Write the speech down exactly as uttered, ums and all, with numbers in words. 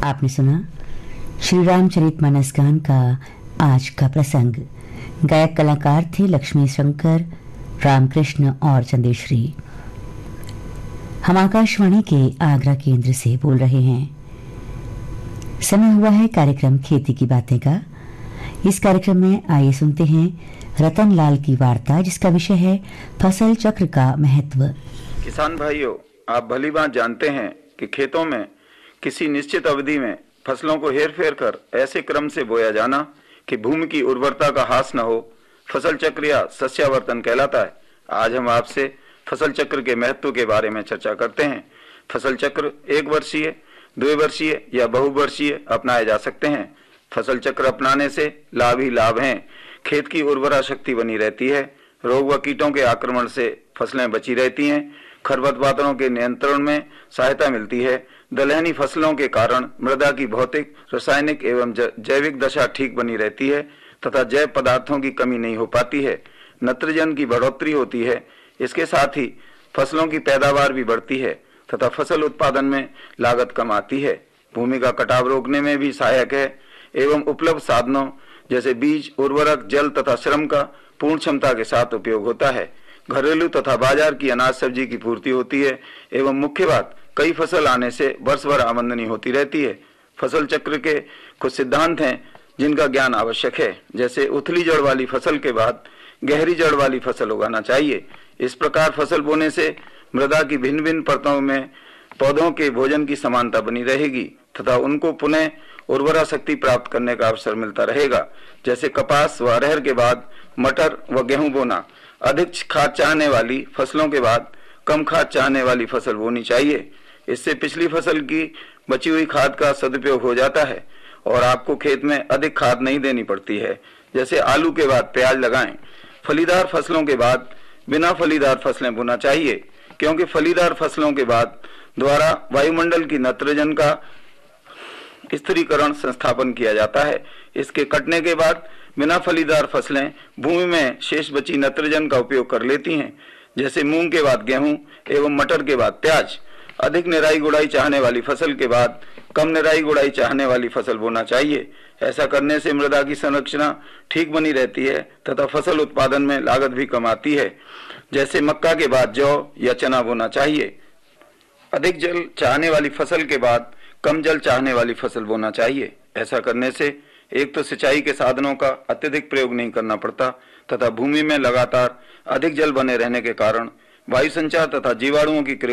आपने सुना श्री रामचरितमानस गान का आज का प्रसंग। गायक कलाकार थे लक्ष्मी शंकर, रामकृष्ण और चंदेश्वरी। हम आकाशवाणी के आगरा केंद्र से बोल रहे हैं। समय हुआ है कार्यक्रम खेती की बातें का। इस कार्यक्रम में आइए सुनते हैं रतन लाल की वार्ता, जिसका विषय है फसल चक्र का महत्व। किसान भाइयों, आप भली बात जानते हैं कि खेतों में किसी निश्चित अवधि में फसलों को हेर फेर कर ऐसे क्रम से बोया जाना कि भूमि की उर्वरता का ह्रास न हो, फसल चक्र या सस्यावर्तन कहलाता है। आज हम आपसे फसल चक्र के महत्व के बारे में चर्चा करते हैं। फसल चक्र एक वर्षीय, द्विवर्षीय या बहुवर्षीय अपनाए जा सकते हैं। फसल चक्र अपनाने से लाभ ही लाभ हैं। खेत की उर्वरा शक्ति बनी रहती है, रोग व कीटों के आक्रमण से फसलें बची रहती हैं, खरपतवारों के नियंत्रण में सहायता मिलती है। दलहनी फसलों के कारण मृदा की भौतिक, रासायनिक एवं जैविक दशा ठीक बनी रहती है तथा जैव पदार्थों की कमी नहीं हो पाती है। नाइट्रोजन की बढ़ोतरी होती है। इसके साथ ही फसलों की पैदावार भी बढ़ती है तथा फसल उत्पादन में लागत कम आती है। भूमि का कटाव रोकने में भी सहायक है एवं उपलब्ध साधनों जैसे बीज, उर्वरक, जल तथा श्रम का पूर्ण क्षमता के साथ उपयोग होता है। घरेलू तथा बाजार की अनाज सब्जी की पूर्ति होती है एवं मुख्य बात, कई फसल आने से वर्ष भर आमदनी होती रहती है। फसल चक्र के कुछ सिद्धांत हैं जिनका ज्ञान आवश्यक है, जैसे उथली जड़ वाली फसल के बाद गहरी जड़ वाली फसल उगाना चाहिए। इस प्रकार फसल बोने से मृदा की भिन्न भिन्न परतों में पौधों के भोजन की समानता बनी रहेगी तथा उनको पुनः उर्वरा शक्ति प्राप्त करने का अवसर मिलता रहेगा। जैसे कपास व अरहर के बाद मटर व गेहूं बोना, अधिक खाद चाहने वाली फसलों के बाद कम खाद चाहने वाली फसल बोनी चाहिए। इससे पिछली फसल की बची हुई खाद का सदुपयोग हो जाता है और आपको खेत में अधिक खाद नहीं देनी पड़ती है। जैसे आलू के बाद प्याज लगाएं। फलीदार फसलों के बाद बिना फलीदार फसलें बोना चाहिए, क्योंकि फलीदार फसलों के बाद द्वारा वायुमंडल की नाइट्रोजन का स्थिरीकरण संस्थापन किया जाता है। इसके कटने के बाद बिना फलीदार फसलें भूमि में शेष बची नाइट्रोजन का उपयोग कर लेती हैं। जैसे मूंग के बाद गेहूं एवं मटर के बाद प्याज। अधिक निराई गुड़ाई चाहने वाली फसल के बाद कम निराई गुड़ाई चाहने वाली फसल बोना चाहिए। ऐसा करने से मृदा की संरचना ठीक बनी रहती है तथा फसल उत्पादन में लागत भी कम आती है। जैसे मक्का के बाद जौ या चना बोना चाहिए। अधिक जल चाहने वाली फसल के बाद कम जल चाहने वाली फसल बोना चाहिए। ऐसा करने से एक तो सिंचाई के साधनों का अत्यधिक प्रयोग नहीं करना पड़ता तथा भूमि में लगातार अधिक जल बने रहने के कारण वायु संचार तथा जीवाणुओं की क्रिया